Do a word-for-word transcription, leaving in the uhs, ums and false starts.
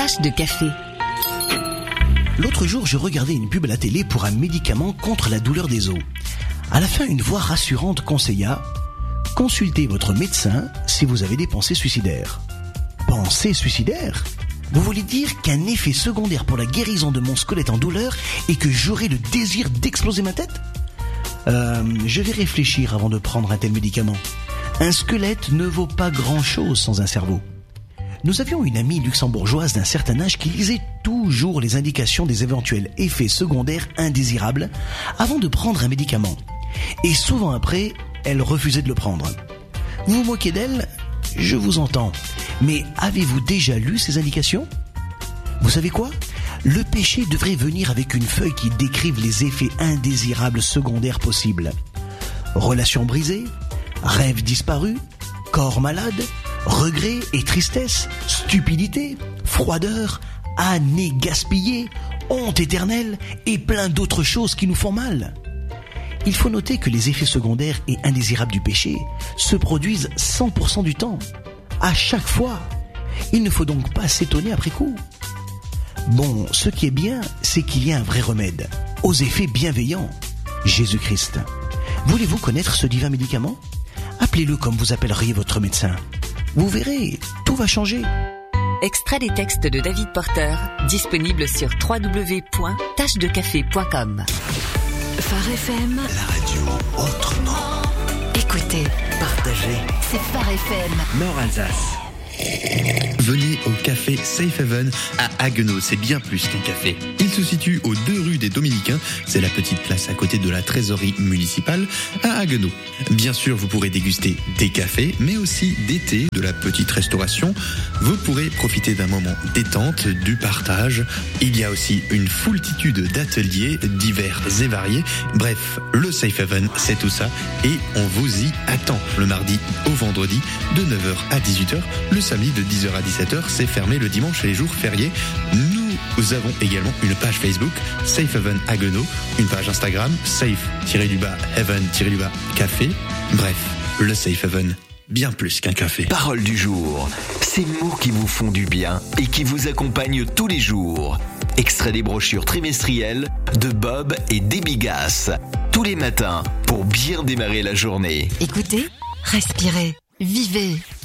Tasse de café. L'autre jour, je regardais une pub à la télé pour un médicament contre la douleur des os. À la fin, une voix rassurante conseilla « Consultez votre médecin si vous avez des pensées suicidaires. » Pensées suicidaires ? Vous voulez dire qu'un effet secondaire pour la guérison de mon squelette en douleur est que j'aurai le désir d'exploser ma tête ? Euh, je vais réfléchir avant de prendre un tel médicament. Un squelette ne vaut pas grand-chose sans un cerveau. Nous avions une amie luxembourgeoise d'un certain âge qui lisait toujours les indications des éventuels effets secondaires indésirables avant de prendre un médicament. Et souvent après, elle refusait de le prendre. Vous vous moquez d'elle ? Je vous entends. Mais avez-vous déjà lu ces indications ? Vous savez quoi ? Le péché devrait venir avec une feuille qui décrive les effets indésirables secondaires possibles. Relations brisées, rêves disparus, corps malade, regrets et tristesse, stupidité, froideur, années gaspillées, honte éternelle et plein d'autres choses qui nous font mal. Il faut noter que les effets secondaires et indésirables du péché se produisent cent pour cent du temps, à chaque fois. Il ne faut donc pas s'étonner après coup. Bon, ce qui est bien, c'est qu'il y a un vrai remède, aux effets bienveillants, Jésus-Christ. Voulez-vous connaître ce divin médicament ? Appelez-le comme vous appelleriez votre médecin. Vous verrez, tout va changer. Extrait des textes de David Porter, disponible sur w w w point tache de café point com. Phare F M, La radio autrement. écoutez, Partagez. c'est Phare F M. Nord-Alsace. Venez au café Safe Haven à Haguenau, c'est bien plus qu'un café. Il se situe aux deux rues des Dominicains, c'est la petite place à côté de la trésorerie municipale à Haguenau. Bien sûr, vous pourrez déguster des cafés, mais aussi des thés, de la petite restauration. Vous pourrez profiter d'un moment détente, du partage. Il y a aussi une foultitude d'ateliers divers et variés. Bref, le Safe Haven, c'est tout ça et on vous y attend. Le mardi au vendredi de neuf heures à dix-huit heures, le samedi de dix heures à dix-sept heures, c'est fermé le dimanche et les jours fériés. Nous avons également une page Facebook, Safe Haven Haguenau, une page Instagram, safe-haven-café. Bref, le Safe Haven, bien plus qu'un café. Parole du jour, ces mots qui vous font du bien et qui vous accompagnent tous les jours. Extrait des brochures trimestrielles de Bob et Débigas, tous les matins pour bien démarrer la journée. Écoutez, respirez, vivez.